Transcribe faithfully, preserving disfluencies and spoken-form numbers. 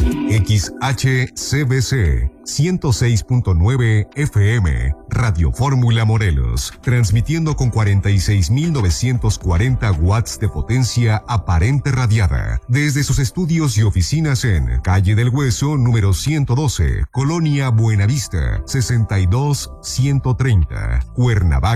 X H C B C ciento seis punto nueve F M, Radio Fórmula Morelos, transmitiendo con cuarenta y seis mil novecientos cuarenta watts de potencia aparente radiada, desde sus estudios y oficinas en Calle del Hueso, número ciento doce, Colonia Buenavista, sesenta y dos ciento treinta, Cuernavaca.